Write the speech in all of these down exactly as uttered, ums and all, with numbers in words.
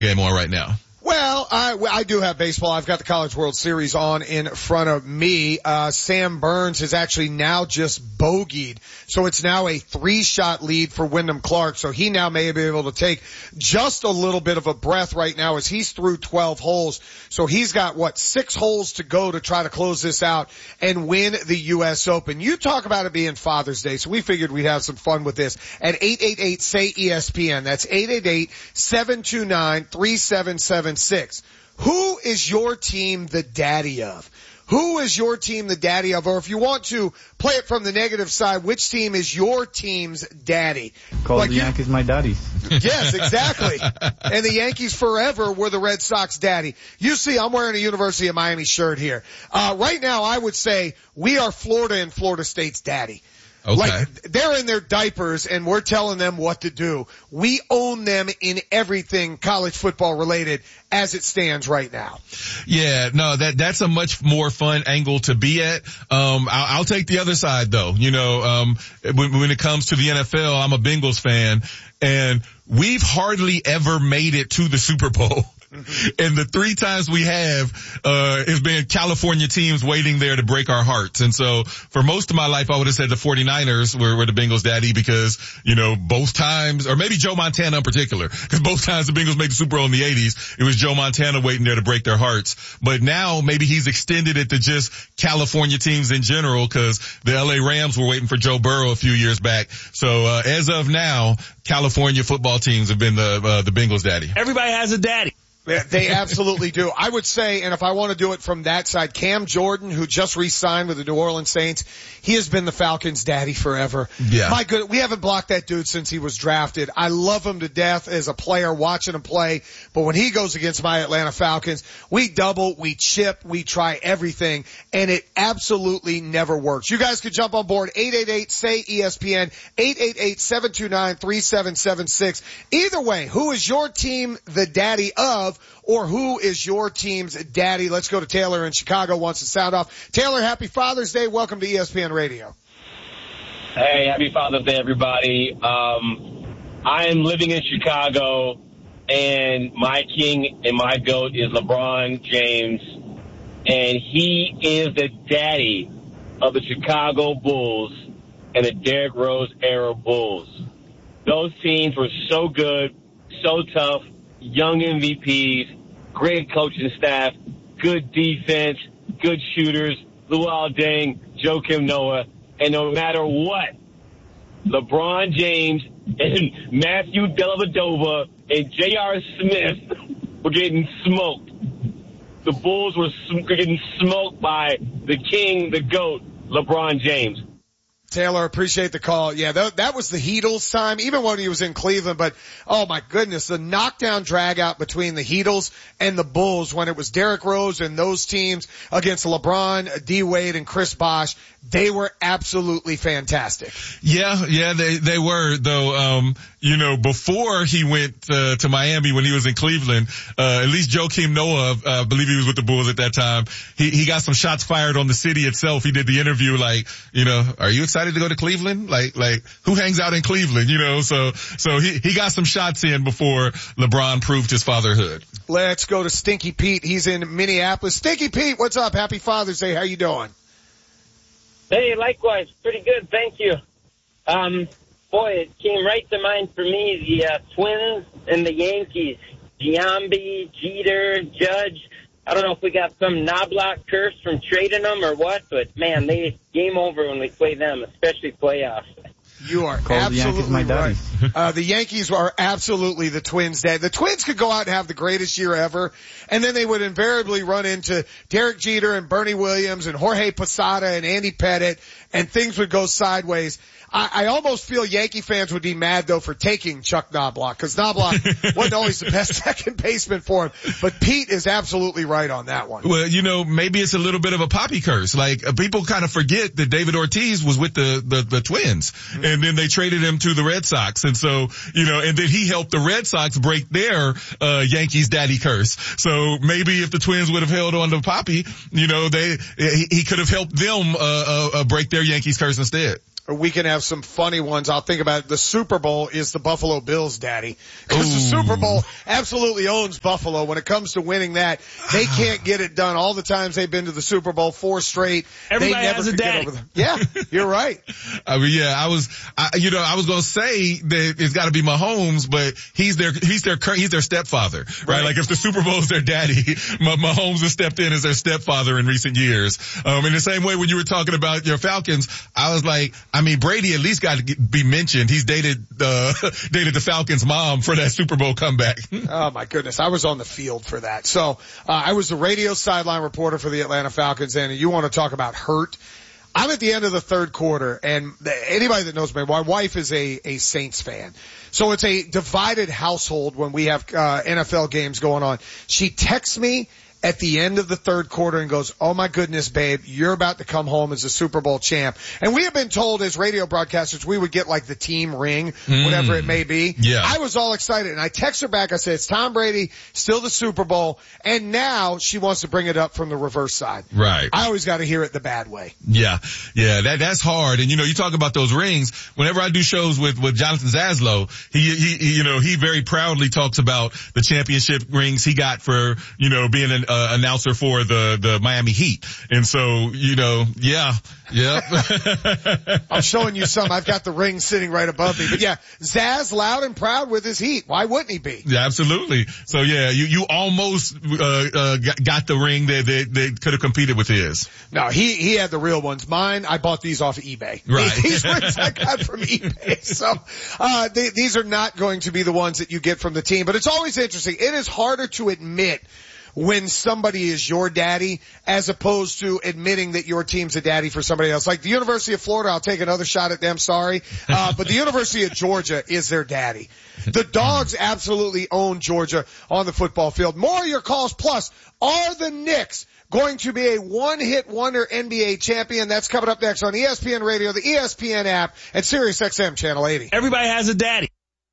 game on right now? Well, I, I do have baseball. I've got the College World Series on in front of me. Uh, Sam Burns has actually now just bogeyed. So it's now a three-shot lead for Wyndham Clark. So he now may be able to take just a little bit of a breath right now as he's through twelve holes. So he's got, what, six holes to go to try to close this out and win the U S Open. You talk about it being Father's Day, so we figured we'd have some fun with this at eight eight eight, S A Y, E S P N. That's eight eight eight, seven two nine, three seven seven six. Who is your team the daddy of? Who is your team the daddy of? Or if you want to play it from the negative side, which team is your team's daddy? Call like the you, Yankees my daddies. Yes, exactly. And the Yankees forever were the Red Sox daddy. You see, I'm wearing a University of Miami shirt here. Uh, right now I would say we are Florida and Florida State's daddy. Okay. Like, they're in their diapers and we're telling them what to do. We own them in everything college football related as it stands right now. Yeah, no, that, that's a much more fun angle to be at. Um, I'll, I'll take the other side though. You know, um, when, when it comes to the N F L, I'm a Bengals fan and we've hardly ever made it to the Super Bowl. And the three times we have, uh, it's been California teams waiting there to break our hearts. And so for most of my life, I would have said the 49ers were, were the Bengals daddy because, you know, both times, or maybe Joe Montana in particular, because both times the Bengals made the Super Bowl in the eighties, it was Joe Montana waiting there to break their hearts. But now maybe he's extended it to just California teams in general because the L A Rams were waiting for Joe Burrow a few years back. So, uh, as of now, California football teams have been the, uh, the Bengals daddy. Everybody has a daddy. They absolutely do. I would say, and if I want to do it from that side, Cam Jordan, who just re-signed with the New Orleans Saints, he has been the Falcons' daddy forever. Yeah. My good, we haven't blocked that dude since he was drafted. I love him to death as a player, watching him play. But when he goes against my Atlanta Falcons, we double, we chip, we try everything, and it absolutely never works. You guys could jump on board, eight eight eight, S A Y, E S P N, eight eight eight, seven two nine, three seven seven six. Either way, who is your team the daddy of? Or who is your team's daddy? Let's go to Taylor in Chicago, wants to sound off. Taylor, happy Father's Day. Welcome to E S P N Radio. Hey, happy Father's Day, everybody. Um, I am living in Chicago, and my king and my GOAT is LeBron James, and he is the daddy of the Chicago Bulls and the Derrick Rose era Bulls. Those teams were so good, so tough, young M V Ps, great coaching staff, good defense, good shooters, Luol Deng, Joakim Noah, and no matter what, LeBron James and Matthew Dellavedova and J R. Smith were getting smoked. The Bulls were getting smoked by the king, the GOAT, LeBron James. Taylor, appreciate the call. Yeah, that, that was the Heatles time, even when he was in Cleveland. But, oh my goodness, the knockdown drag out between the Heatles and the Bulls when it was Derrick Rose and those teams against LeBron, D. Wade, and Chris Bosh, they were absolutely fantastic. Yeah, yeah, they, they were, though, um, you know, before he went, uh, to Miami when he was in Cleveland, uh, at least Joakim Noah, uh, I believe he was with the Bulls at that time, he, he got some shots fired on the city itself. He did the interview like, you know, are you excited to go to Cleveland? Like, like, who hangs out in Cleveland, you know? So, so he, he got some shots in before LeBron proved his fatherhood. Let's go to Stinky Pete. He's in Minneapolis. Stinky Pete, what's up? Happy Father's Day. How you doing? Hey, likewise. Pretty good, thank you. Um, boy, it came right to mind for me, the uh, Twins and the Yankees. Giambi, Jeter, Judge. I don't know if we got some Knobloch curse from trading them or what, but, man, they game over when we play them, especially playoffs. You are Call absolutely the Yankees my right. daddies. Uh, the Yankees are absolutely the Twins' dad. The Twins could go out and have the greatest year ever, and then they would invariably run into Derek Jeter and Bernie Williams and Jorge Posada and Andy Pettit, and things would go sideways. I, I almost feel Yankee fans would be mad, though, for taking Chuck Knobloch, because Knobloch wasn't always the best second baseman for him. But Pete is absolutely right on that one. Well, you know, maybe it's a little bit of a poppy curse. Like, uh, people kind of forget that David Ortiz was with the, the, the Twins, mm-hmm. and then they traded him to the Red Sox. And so, you know, and then he helped the Red Sox break their, uh, Yankees daddy curse. So maybe if the Twins would have held on to Poppy, you know, they, he, he could have helped them, uh, uh, break their Yankees curse instead. we can have some funny ones. I'll think about it. The Super Bowl is the Buffalo Bills daddy. Because the Super Bowl absolutely owns Buffalo when it comes to winning that. They can't get it done. All the times they've been to the Super Bowl, four straight. Everybody they never has a could get daddy. over them. Yeah, you're right. I mean, yeah, I was, I, you know, I was gonna say that it's gotta be Mahomes, but he's their, he's their, he's their stepfather, right? Right. Like if the Super Bowl is their daddy, Mahomes has stepped in as their stepfather in recent years. Um, in the same way when you were talking about your Falcons, I was like, I mean, Brady at least got to get, be mentioned. He's dated, uh, dated the Falcons' mom for that Super Bowl comeback. Oh my goodness. I was on the field for that. So, uh, I was the radio sideline reporter for the Atlanta Falcons, and you want to talk about hurt. I'm at the end of the third quarter, and anybody that knows me, my wife is a, a Saints fan. So it's a divided household when we have, uh, N F L games going on. She texts me at the end of the third quarter and goes, oh my goodness, babe, you're about to come home as a Super Bowl champ. And we have been told as radio broadcasters we would get like the team ring, Mm. whatever it may be. Yeah. I was all excited, and I text her back. I said, it's Tom Brady, still the Super Bowl. And now she wants to bring it up from the reverse side. Right. I always got to hear it the bad way. Yeah, yeah, that that's hard. And you know, you talk about those rings. Whenever I do shows with with Jonathan Zaslow, he he, he you know he very proudly talks about the championship rings he got for you know being an uh, announcer for the the Miami Heat. And so you know, yeah, yeah. I'm showing you some. I've got the ring sitting right above me. But yeah, Zaz loud and proud with his Heat. Why wouldn't he be? Yeah, absolutely. So yeah, you you almost uh, uh got, got the ring that they, they could have competed with his. No, he he had the real ones. Mine, I bought these off eBay. Right. These rings I got from eBay. So uh they, these are not going to be the ones that you get from the team. But it's always interesting. It is harder to admit when somebody is your daddy as opposed to admitting that your team's a daddy for somebody else. Like the University of Florida, I'll take another shot at them, sorry. Uh, but the University of Georgia is their daddy. The Dogs absolutely own Georgia on the football field. More of your calls. Plus, are the Knicks going to be a one-hit wonder N B A champion? That's coming up next on E S P N Radio, the E S P N app, and Sirius X M Channel eighty. Everybody has a daddy.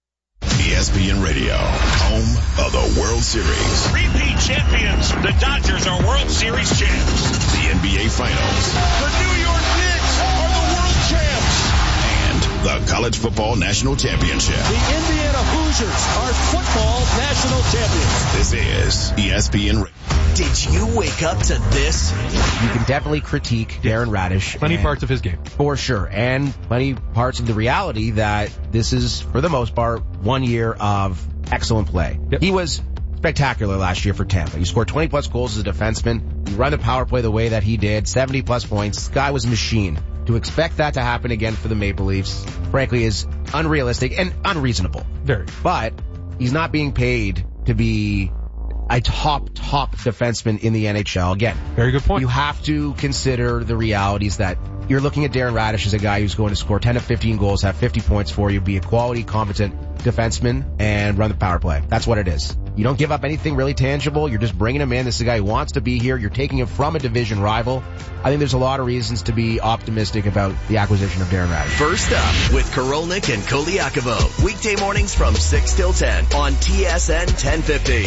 E S P N Radio, home of the World Series. Repeat champions. The Dodgers are World Series champs. The N B A Finals. The New York Knicks are the world champs. And the College Football National Championship. The Indiana Hoosiers are football national champions. This is E S P N Radio. Did you wake up to this? You can definitely critique Darren Radish. Plenty parts of his game. For sure. And plenty parts of the reality that this is, for the most part, one year of excellent play. Yep. He was spectacular last year for Tampa. He scored twenty plus goals as a defenseman. He ran the power play the way that he did, seventy plus points. This guy was a machine. To expect that to happen again for the Maple Leafs, frankly, is unrealistic and unreasonable. Very. But he's not being paid to be a top, top defenseman in the N H L. Again, very good point. You have to consider the realities that you're looking at Darren Radish as a guy who's going to score ten to fifteen goals, have fifty points for you, be a quality, competent defenseman, and run the power play. That's what it is. You don't give up anything really tangible. You're just bringing him in. This is a guy who wants to be here. You're taking him from a division rival. I think there's a lot of reasons to be optimistic about the acquisition of Darren Radish. First up with Karolnik and Koliakovo. Weekday mornings from six till ten on T S N ten fifty.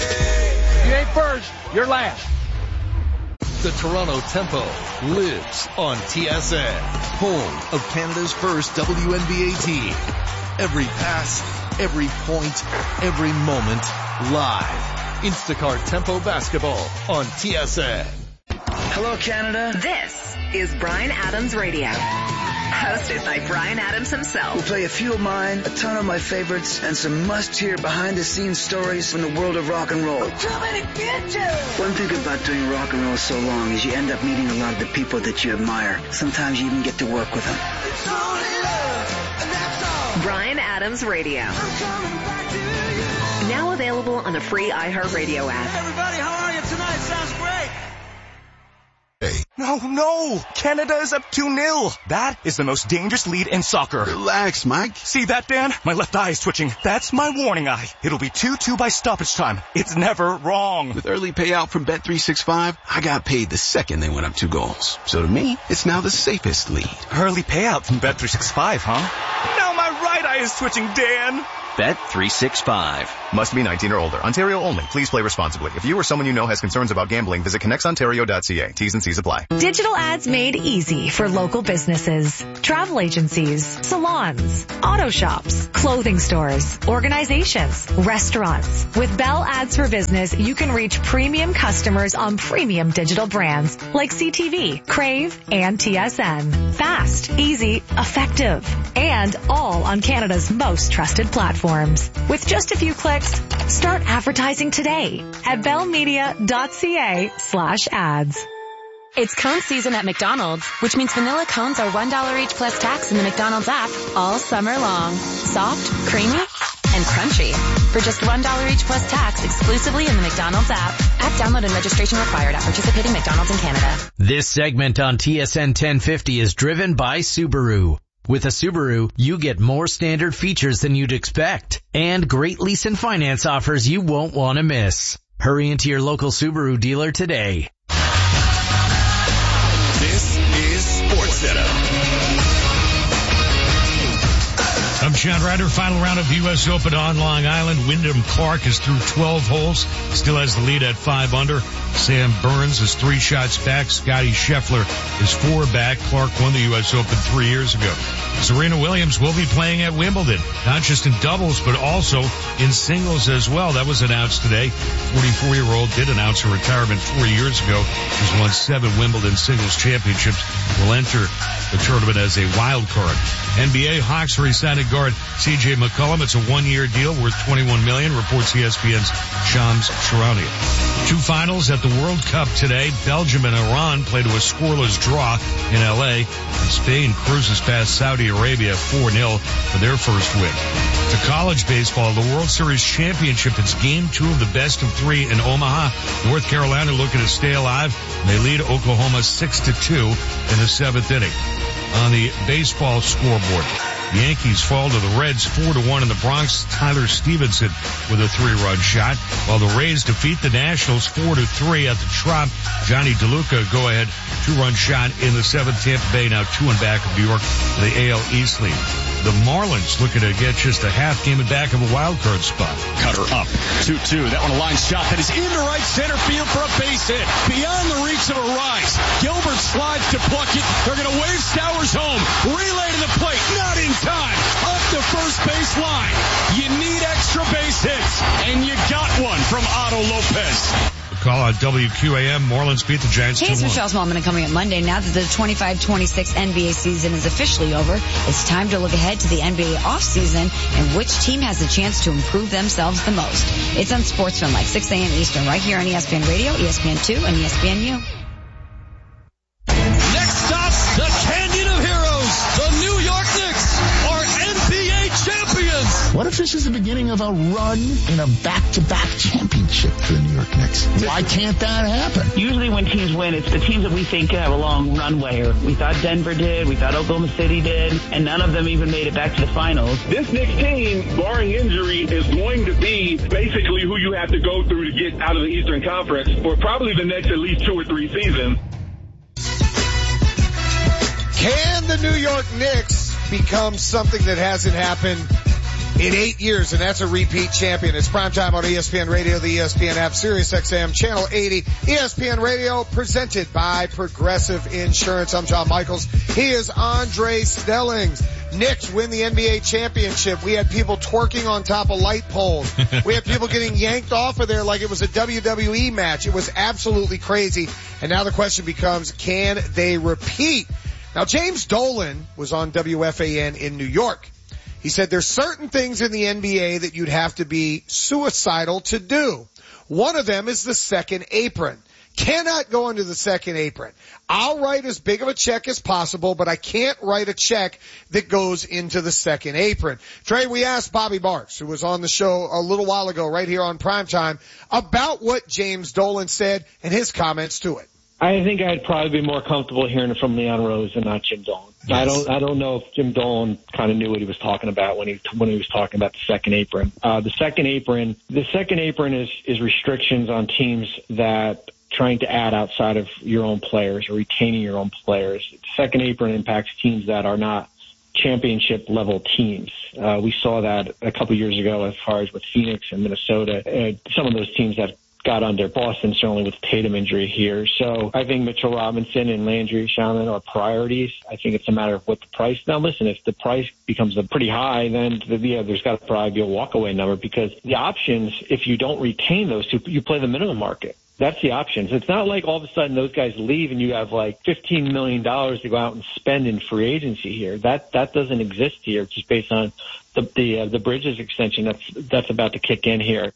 You ain't first, you're last. The Toronto Tempo lives on T S N, home of Canada's first W N B A team. Every pass, every point, every moment, live. Instacart Tempo Basketball on T S N. Hello, Canada. This is Bryan Adams Radio, hosted by Bryan Adams himself. We'll play a few of mine, a ton of my favorites, and some must-hear behind-the-scenes stories from the world of rock and roll. Too many bitches! One thing about doing rock and roll so long is you end up meeting a lot of the people that you admire. Sometimes you even get to work with them. It's only love, and that's all. Bryan Adams Radio. I'm coming back to you. Now available on the free iHeartRadio app. Hey, everybody, how are you tonight? Sounds great. No, no! Canada is up two nil. That is the most dangerous lead in soccer. Relax, Mike. See that, Dan? My left eye is twitching. That's my warning eye. It'll be two two by stoppage time. It's never wrong. With early payout from Bet three sixty-five, I got paid the second they went up two goals. So to me, it's now the safest lead. Early payout from Bet three sixty-five, huh? Now my right eye is twitching, Dan. Bet three sixty-five. Must be nineteen or older. Ontario only. Please play responsibly. If you or someone you know has concerns about gambling, visit connects ontario dot c a. T's and C's apply. Digital ads made easy for local businesses, travel agencies, salons, auto shops, clothing stores, organizations, restaurants. With Bell Ads for Business, you can reach premium customers on premium digital brands like C T V, Crave, and T S N. Fast, easy, effective, and all on Canada's most trusted platforms. With just a few clicks, start advertising today at bellmedia.ca slash ads. It's cone season at McDonald's, which means vanilla cones are one dollar each plus tax in the McDonald's app all summer long. Soft, creamy, and crunchy. For just one dollar each plus tax exclusively in the McDonald's app. App download and registration required at participating McDonald's in Canada. This segment on T S N ten fifty is driven by Subaru. With a Subaru, you get more standard features than you'd expect and great lease and finance offers you won't want to miss. Hurry into your local Subaru dealer today. This is Sports Setup. I'm Sean Ryder. Final round of the U S Open on Long Island. Wyndham Clark is through twelve holes. Still has the lead at five under. Sam Burns is three shots back. Scotty Scheffler is four back. Clark won the U S Open three years ago. Serena Williams will be playing at Wimbledon, not just in doubles, but also in singles as well. That was announced today. forty-four-year-old did announce her retirement four years ago. She's won seven Wimbledon singles championships. Will enter the tournament as a wild card. N B A Hawks re-signing guard C J McCollum. It's a one-year deal worth twenty-one million dollars, reports E S P N's Shams Charania. Two finals at the World Cup today. Belgium and Iran play to a scoreless draw in L A. And Spain cruises past Saudi Arabia four nil for their first win. To college baseball, the World Series Championship. It's game two of the best of three in Omaha. North Carolina looking to stay alive. They lead Oklahoma six to two in the seventh inning. On the baseball scoreboard, the Yankees fall to the Reds four to one in the Bronx. Tyler Stevenson with a three-run shot, while the Rays defeat the Nationals four to three at the Trop. Johnny DeLuca go-ahead two-run shot in the seventh. Tampa Bay now two and back of New York for the A L East lead. The Marlins looking to get just a half game in back of a wild card spot. Cutter up, two two. That one a line shot that is into right center field for a base hit. Beyond the reach of a rise. Gilbert slides to Pluckett. They're going to wave Stowers home. Relay to the plate. Not in time. Up the first base line. You need extra base hits. And you got one from Otto Lopez. Call on W Q A M. Marlins beat the Giants Hey, it's Michelle Smallman coming up Monday. Now that the twenty-five twenty-six N B A season is officially over, it's time to look ahead to the N B A offseason and which team has a chance to improve themselves the most. It's on SportsFilm, like six a.m. Eastern, right here on E S P N Radio, E S P N two, and E S P N U. Next stop, the Canyon of Heroes. The New York Knicks are N B A champions. What if this is the beginning of a run in a back-to-back championship for the New York Knicks? Why can't that happen? Usually when teams win, it's the teams that we think have a long runway. Or we thought Denver did, we thought Oklahoma City did, and none of them even made it back to the finals. This Knicks team, barring injury, is going to be basically who you have to go through to get out of the Eastern Conference for probably the next at least two or three seasons. Can the New York Knicks become something that hasn't happened in eight years, and that's a repeat champion? It's primetime on E S P N Radio, the E S P N app, Sirius X M, Channel eighty, E S P N Radio, presented by Progressive Insurance. I'm John Michaels. He is Andre Stellings. Knicks win the N B A championship. We had people twerking on top of light poles. We had people getting yanked off of there like it was a W W E match. It was absolutely crazy. And now the question becomes, can they repeat? Now, James Dolan was on W F A N in New York. He said there's certain things in the N B A that you'd have to be suicidal to do. One of them is the second apron. Cannot go into the second apron. I'll write as big of a check as possible, but I can't write a check that goes into the second apron. Trey, we asked Bobby Marks, who was on the show a little while ago right here on Primetime, about what James Dolan said and his comments to it. I think I'd probably be more comfortable hearing it from Leon Rose and not Jim Dolan. Yes. I don't, I don't know if Jim Dolan kind of knew what he was talking about when he, when he was talking about the second apron. Uh, the second apron, the second apron is, is restrictions on teams that trying to add outside of your own players or retaining your own players. The second apron impacts teams that are not championship level teams. Uh, we saw that a couple years ago as far as with Phoenix and Minnesota. Uh, some of those teams that got under Boston, certainly with the Tatum injury here. So I think Mitchell Robinson and Landry Shamet are priorities. I think it's a matter of what the price. Now, listen, if the price becomes a pretty high, then yeah, there's got to probably be a walkaway number, because the options, if you don't retain those two, you play the minimum market. That's the options. It's not like all of a sudden those guys leave and you have like fifteen million dollars to go out and spend in free agency here. That that doesn't exist here, just based on the the, uh, the Bridges extension that's that's about to kick in here.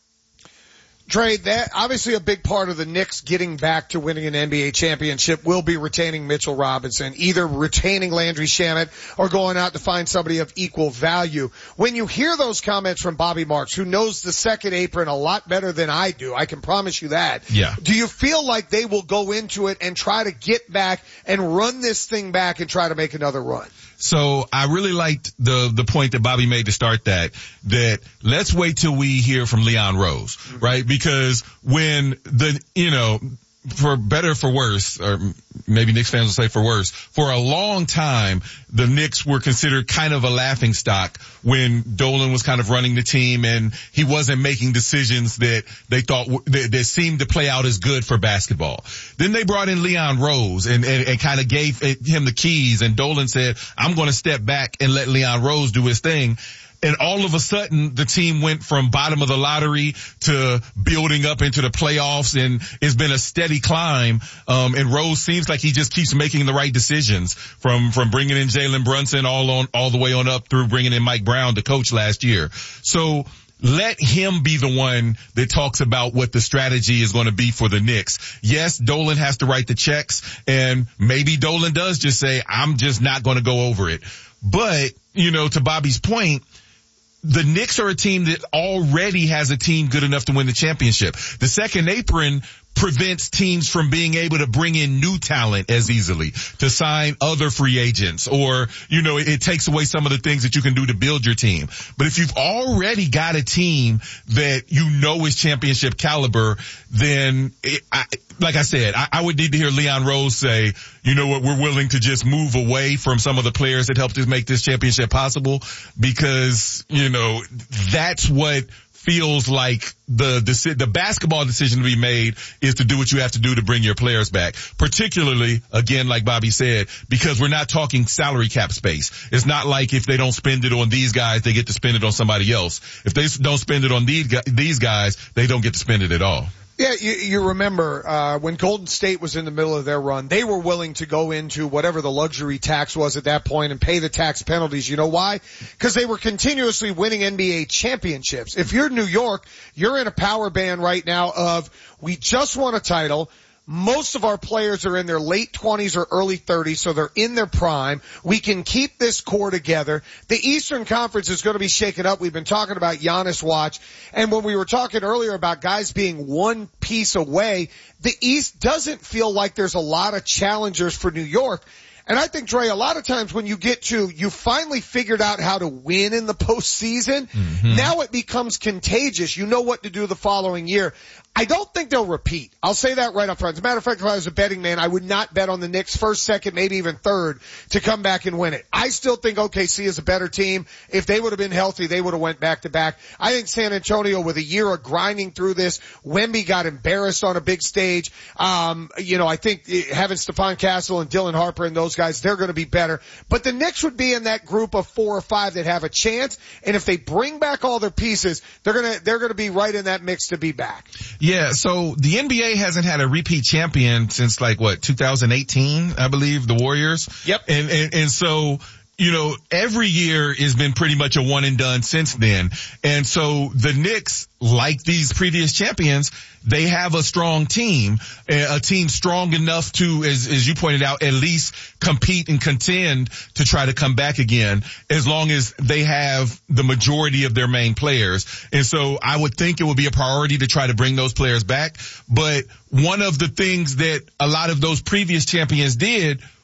Dre, that obviously a big part of the Knicks getting back to winning an N B A championship will be retaining Mitchell Robinson, either retaining Landry Shamet or going out to find somebody of equal value. When you hear those comments from Bobby Marks, who knows the second apron a lot better than I do, I can promise you that. Yeah. Do you feel like they will go into it and try to get back and run this thing back and try to make another run? So I really liked the, the point that Bobby made to start that, that let's wait till we hear from Leon Rose, mm-hmm. right? Because when the, you know, for better or for worse, or maybe Knicks fans will say for worse, for a long time, the Knicks were considered kind of a laughing stock when Dolan was kind of running the team and he wasn't making decisions that they thought that, that seemed to play out as good for basketball. Then they brought in Leon Rose and, and, and kind of gave him the keys, and Dolan said, I'm going to step back and let Leon Rose do his thing. And all of a sudden, the team went from bottom of the lottery to building up into the playoffs, and it's been a steady climb. Um, and Rose seems like he just keeps making the right decisions, from, from bringing in Jalen Brunson all on, all the way on up through bringing in Mike Brown, the coach last year. So let him be the one that talks about what the strategy is going to be for the Knicks. Yes, Dolan has to write the checks, and maybe Dolan does just say, I'm just not going to go over it. But, you know, to Bobby's point, the Knicks are a team that already has a team good enough to win the championship. The second apron prevents teams from being able to bring in new talent as easily, to sign other free agents, or, you know, it, it takes away some of the things that you can do to build your team. But if you've already got a team that you know is championship caliber, then it, I, like I said, I, I would need to hear Leon Rose say, you know what, we're willing to just move away from some of the players that helped us make this championship possible, because, you know, that's what feels like the, the the basketball decision to be made is to do what you have to do to bring your players back. Particularly, again, like Bobby said, because we're not talking salary cap space. It's not like if they don't spend it on these guys, they get to spend it on somebody else. If they don't spend it on these these guys, they don't get to spend it at all. Yeah, you, you remember, uh, when Golden State was in the middle of their run, they were willing to go into whatever the luxury tax was at that point and pay the tax penalties. You know why? Because they were continuously winning N B A championships. If you're New York, you're in a power band right now of, we just won a title. Most of our players are in their late twenties or early thirties, so they're in their prime. We can keep this core together. The Eastern Conference is going to be shaken up. We've been talking about Giannis watch, and when we were talking earlier about guys being one piece away, the East doesn't feel like there's a lot of challengers for New York. And I think, Dre, a lot of times when you get to, you finally figured out how to win in the postseason, mm-hmm. now it becomes contagious. You know what to do the following year. I don't think they'll repeat. I'll say that right up front. As a matter of fact, if I was a betting man, I would not bet on the Knicks first, second, maybe even third to come back and win it. I still think O K C is a better team. If they would have been healthy, they would have went back to back. I think San Antonio, with a year of grinding through this, Wemby got embarrassed on a big stage. Um, you know, I think having Stephon Castle and Dylan Harper and those guys, they're going to be better. But the Knicks would be in that group of four or five that have a chance. And if they bring back all their pieces, they're going to, they're going to be right in that mix to be back. Yeah, so the N B A hasn't had a repeat champion since like what, two thousand eighteen, I believe, the Warriors. Yep. And, and, and so, you know, every year has been pretty much a one and done since then. And so the Knicks, like these previous champions, they have a strong team, a team strong enough to, as, as you pointed out, at least compete and contend to try to come back again, as long as they have the majority of their main players. And so I would think it would be a priority to try to bring those players back. But one of the things that a lot of those previous champions did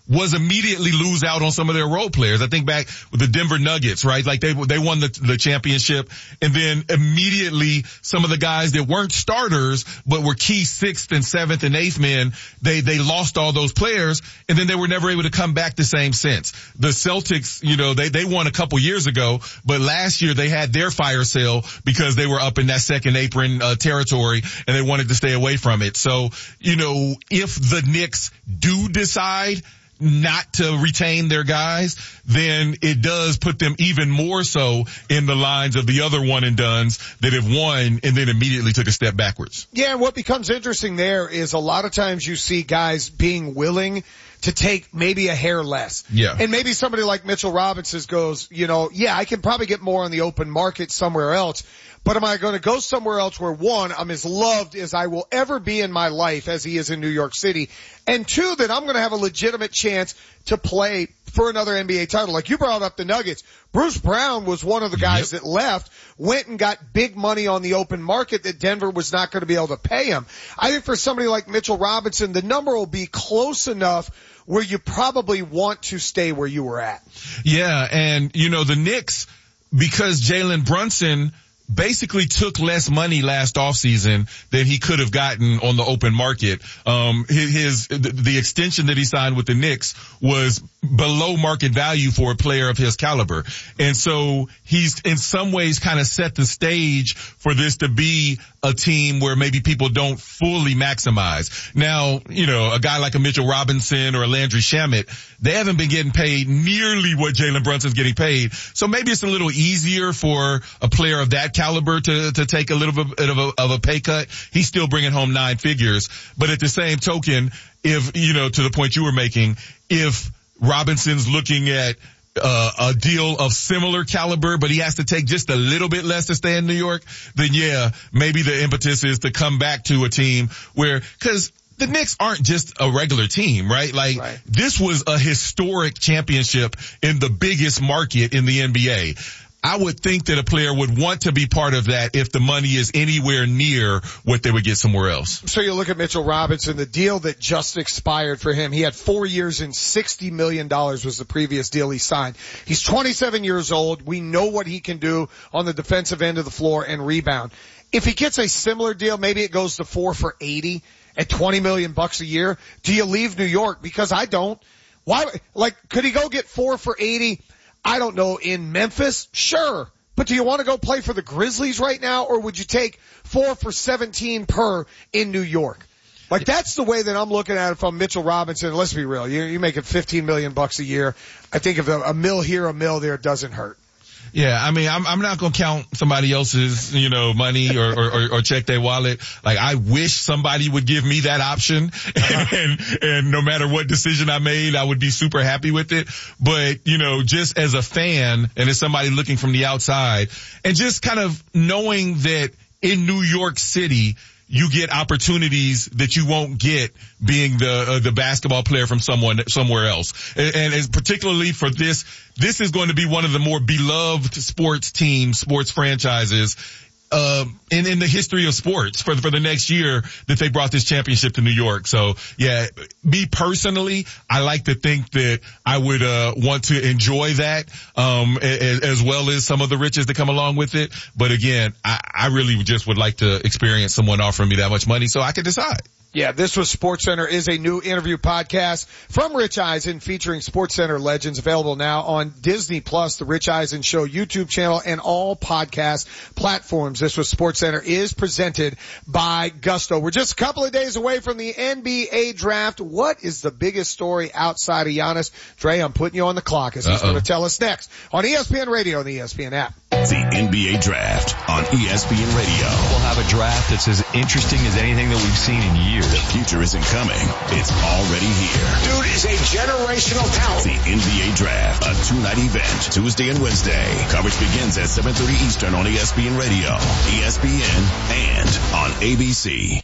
was immediately lose out on some of their role players. I think back with the Denver Nuggets, right? Like they they won the the championship, and then immediately some of the guys that weren't starters but were key sixth and seventh and eighth men, they they lost all those players, and then they were never able to come back the same since. The Celtics, you know, they they won a couple years ago, but last year they had their fire sale because they were up in that second apron uh, territory and they wanted to stay away from it. So, you know, if the Knicks do decide not to retain their guys, then it does put them even more so in the lines of the other one and dones that have won and then immediately took a step backwards. Yeah, and what becomes interesting there is a lot of times you see guys being willing to take maybe a hair less. Yeah. And maybe somebody like Mitchell Robinson goes, you know, yeah, I can probably get more on the open market somewhere else. But am I going to go somewhere else where, one, I'm as loved as I will ever be in my life as he is in New York City, and two, that I'm going to have a legitimate chance to play for another N B A title. Like you brought up the Nuggets. Bruce Brown was one of the guys yep. that left, went and got big money on the open market that Denver was not going to be able to pay him. I think for somebody like Mitchell Robinson, the number will be close enough where you probably want to stay where you were at. Yeah, and you know, the Knicks, because Jalen Brunson basically took less money last offseason than he could have gotten on the open market. Um, his, his, the extension that he signed with the Knicks was below market value for a player of his caliber. And so he's in some ways kind of set the stage for this to be a team where maybe people don't fully maximize. Now, you know, a guy like a Mitchell Robinson or a Landry Shamet, they haven't been getting paid nearly what Jalen Brunson's getting paid. So maybe it's a little easier for a player of that caliber to, to take a little bit of a, of a pay cut. He's still bringing home nine figures. But at the same token, if, you know, to the point you were making, if Robinson's looking at Uh, a deal of similar caliber, but he has to take just a little bit less to stay in New York, then yeah, maybe the impetus is to come back to a team where, cause the Knicks aren't just a regular team, right? Like, right. This was a historic championship in the biggest market in the N B A. I would think that a player would want to be part of that if the money is anywhere near what they would get somewhere else. So you look at Mitchell Robinson, the deal that just expired for him. He had four years and sixty million dollars was the previous deal he signed. He's twenty-seven years old. We know what he can do on the defensive end of the floor and rebound. If he gets a similar deal, maybe it goes to four for eighty at twenty million bucks a year. Do you leave New York? Because I don't. Why, like, could he go get four for eighty? I don't know, in Memphis? Sure. But do you want to go play for the Grizzlies right now, or would you take four for seventeen per in New York? Like, that's the way that I'm looking at it from Mitchell Robinson. Let's be real. You're, you're making fifteen million bucks a year. I think if a, a mill here, a mill there doesn't hurt. Yeah, I mean, I'm, I'm not going to count somebody else's, you know, money or, or, or check their wallet. Like, I wish somebody would give me that option. and, and no matter what decision I made, I would be super happy with it. But, you know, just as a fan and as somebody looking from the outside and just kind of knowing that in New York City, you get opportunities that you won't get being the uh, the basketball player from someone somewhere else. And, and as particularly for this, this is going to be one of the more beloved sports teams, sports franchises uh in in the history of sports for for the next year that they brought this championship to New York. So yeah, me personally, I like to think that I would uh want to enjoy that um as, as well as some of the riches that come along with it. But again, I, I really just would like to experience someone offering me that much money so I could decide. Yeah, this was SportsCenter is a new interview podcast from Rich Eisen featuring SportsCenter legends, available now on Disney Plus, the Rich Eisen Show YouTube channel, and all podcast platforms. This was SportsCenter is presented by Gusto. We're just a couple of days away from the N B A draft. What is the biggest story outside of Giannis? Dre, I'm putting you on the clock as he's going to tell us next on E S P N Radio and the E S P N app. The N B A Draft on E S P N Radio. We'll have a draft that's as interesting as anything that we've seen in years. The future isn't coming. It's already here. Dude is a generational talent. The N B A Draft, a two-night event, Tuesday and Wednesday. Coverage begins at seven thirty Eastern on E S P N Radio, E S P N, and on A B C.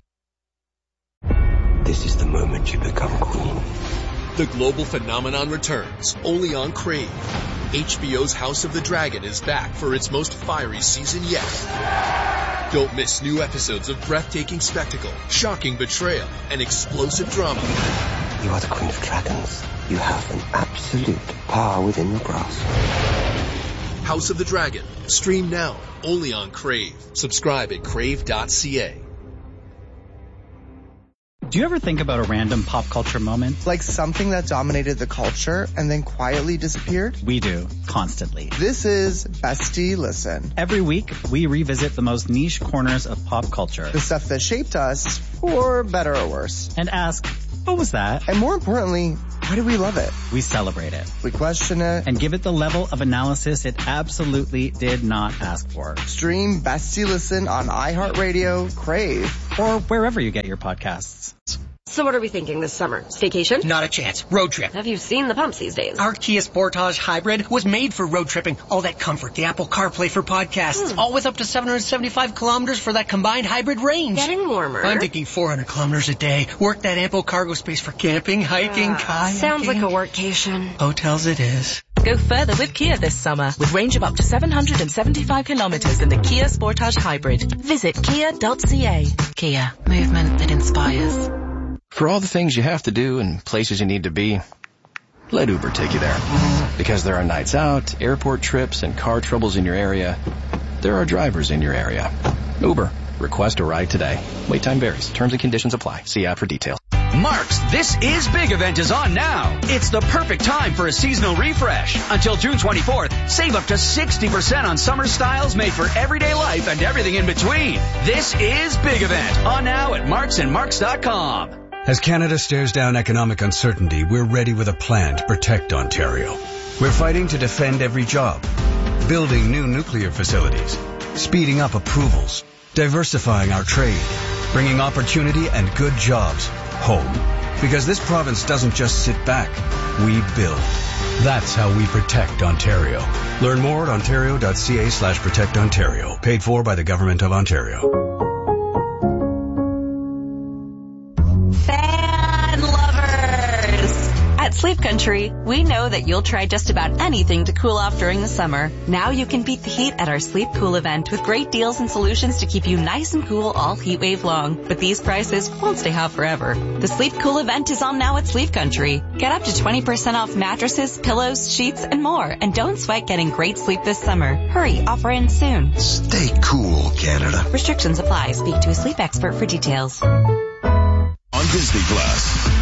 This is the moment you become queen. The global phenomenon returns, only on Crave. H B O's House of the Dragon is back for its most fiery season yet. Don't miss new episodes of breathtaking spectacle, shocking betrayal, and explosive drama. You are the Queen of Dragons. You have an absolute power within your grasp. House of the Dragon. Stream now, only on Crave. Subscribe at crave dot c a. Do you ever think about a random pop culture moment? Like something that dominated the culture and then quietly disappeared? We do, constantly. This is Bestie Listen. Every week, we revisit the most niche corners of pop culture. The stuff that shaped us, for better or worse. And ask, what was that? And more importantly, why do we love it? We celebrate it. We question it. And give it the level of analysis it absolutely did not ask for. Stream Bestie Listen on iHeartRadio, Crave, or wherever you get your podcasts. So what are we thinking this summer? Staycation? Not a chance. Road trip. Have you seen the pumps these days? Our Kia Sportage Hybrid was made for road tripping. All that comfort, the Apple CarPlay for podcasts, hmm. all with up to seven hundred seventy-five kilometers for that combined hybrid range. Getting warmer. I'm thinking four hundred kilometers a day. Work that ample cargo space for camping, hiking, uh, kayaking. Sounds like a workcation. Hotels it is. Go further with Kia this summer with range of up to seven hundred seventy-five kilometers in the Kia Sportage Hybrid. Visit kia dot c a. Kia. Movement that inspires. For all the things you have to do and places you need to be, let Uber take you there. Because there are nights out, airport trips, and car troubles in your area, there are drivers in your area. Uber. Request a ride today. Wait time varies. Terms and conditions apply. See app for details. Mark's This Is Big event is on now. It's the perfect time for a seasonal refresh. Until June twenty-fourth, save up to sixty percent on summer styles made for everyday life and everything in between. This Is Big event on now at marks and marks dot com. As Canada stares down economic uncertainty, we're ready with a plan to protect Ontario. We're fighting to defend every job, building new nuclear facilities, speeding up approvals, diversifying our trade, bringing opportunity and good jobs home. Because this province doesn't just sit back, we build. That's how we protect Ontario. Learn more at ontario dot c a slash protect Ontario. Paid for by the Government of Ontario. At Sleep Country, we know that you'll try just about anything to cool off during the summer. Now you can beat the heat at our Sleep Cool event with great deals and solutions to keep you nice and cool all heat wave long. But these prices won't stay hot forever. The Sleep Cool event is on now at Sleep Country. Get up to twenty percent off mattresses, pillows, sheets, and more. And don't sweat getting great sleep this summer. Hurry, offer ends soon. Stay cool, Canada. Restrictions apply. Speak to a sleep expert for details. On Disney Plus.